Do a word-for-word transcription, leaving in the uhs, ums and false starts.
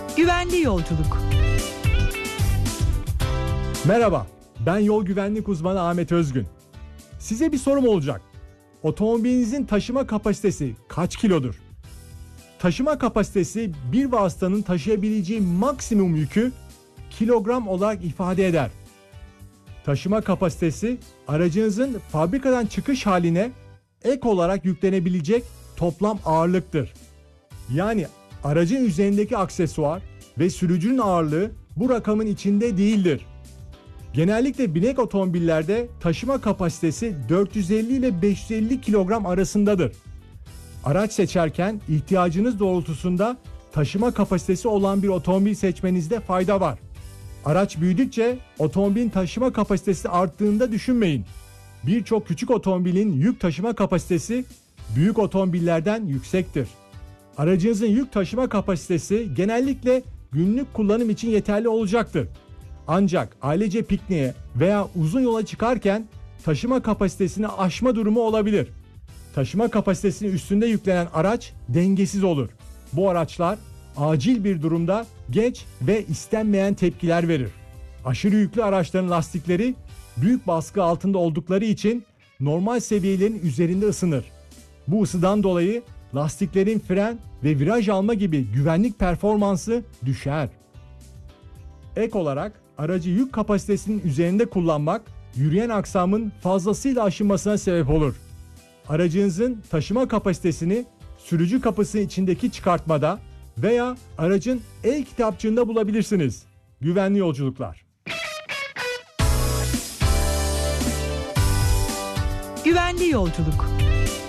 Güvenli yolculuk. Merhaba, ben yol güvenlik uzmanı Ahmet Özgün. Size bir sorum olacak. Otomobilinizin taşıma kapasitesi kaç kilodur? Taşıma kapasitesi bir vasıtanın taşıyabileceği maksimum yükü kilogram olarak ifade eder. Taşıma kapasitesi aracınızın fabrikadan çıkış haline ek olarak yüklenebilecek toplam ağırlıktır. Yani aracın üzerindeki aksesuar ve sürücünün ağırlığı bu rakamın içinde değildir. Genellikle binek otomobillerde taşıma kapasitesi dört yüz elli ile beş yüz elli kilogram arasındadır. Araç seçerken ihtiyacınız doğrultusunda taşıma kapasitesi olan bir otomobil seçmenizde fayda var. Araç büyüdükçe otomobilin taşıma kapasitesi arttığında düşünmeyin. Birçok küçük otomobilin yük taşıma kapasitesi büyük otomobillerden yüksektir. Aracınızın yük taşıma kapasitesi genellikle günlük kullanım için yeterli olacaktır. Ancak ailece pikniğe veya uzun yola çıkarken taşıma kapasitesini aşma durumu olabilir. Taşıma kapasitesinin üstünde yüklenen araç dengesiz olur. Bu araçlar acil bir durumda geç ve istenmeyen tepkiler verir. Aşırı yüklü araçların lastikleri büyük baskı altında oldukları için normal seviyelerin üzerinde ısınır. Bu ısıdan dolayı lastiklerin fren ve viraj alma gibi güvenlik performansı düşer. Ek olarak aracı yük kapasitesinin üzerinde kullanmak yürüyen aksamın fazlasıyla aşınmasına sebep olur. Aracınızın taşıma kapasitesini sürücü kapısı içindeki çıkartmada veya aracın el kitapçığında bulabilirsiniz. Güvenli yolculuklar. Güvenli yolculuk.